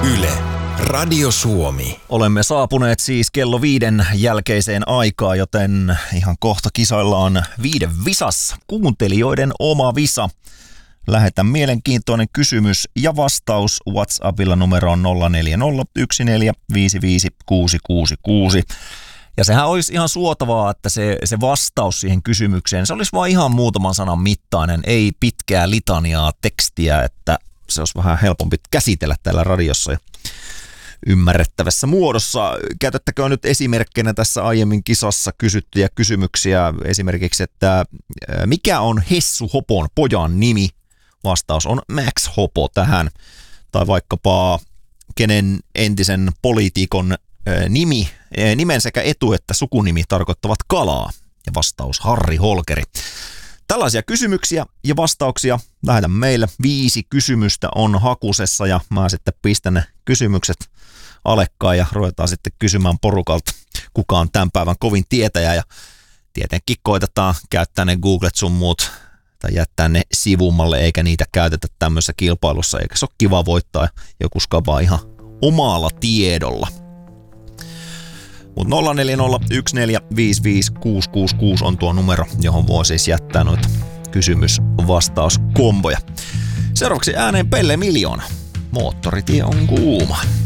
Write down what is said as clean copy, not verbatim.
Yle, Radio Suomi. Olemme saapuneet siis kello 5 jälkeiseen aikaan, joten ihan kohta kisoillaan 5 visassa. Kuuntelijoiden oma visa. Lähetä mielenkiintoinen kysymys ja vastaus WhatsAppilla numeroon 0401455666. Ja sehän olisi ihan suotavaa, että se vastaus siihen kysymykseen, se olisi vaan ihan muutaman sanan mittainen, ei pitkää litaniaa tekstiä, että se olisi vähän helpompi käsitellä täällä radiossa ja ymmärrettävässä muodossa. Käytettäköön nyt esimerkkinä tässä aiemmin kisassa kysyttyjä kysymyksiä. Esimerkiksi, että mikä on Hessu Hopon pojan nimi? Vastaus on Max Hopo tähän. Tai vaikkapa kenen entisen poliitikon nimen sekä etu- että sukunimi tarkoittavat kalaa. Ja vastaus Harri Holkeri. Tällaisia kysymyksiä ja vastauksia lähetä meille. 5 kysymystä on hakusessa ja mä sitten pistän ne kysymykset alekkaan ja ruvetaan sitten kysymään porukalta, kuka on tämän päivän kovin tietäjä. Ja tietenkin koitetaan käyttää ne Googlet sun muut tai jättää ne sivummalle, eikä niitä käytetä tämmöisessä kilpailussa, eikä se ole kiva voittaa joku skabaa ihan omalla tiedolla. Mutta 0401455666 on tuo numero, johon voi siis jättää noita kysymys-vastauskomboja. Seuraavaksi ääneen Pelle Miljoona. Moottoritie on kuuma.